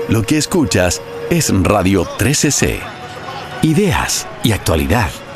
Lo que escuchas es Radio 13C. Ideas y actualidad.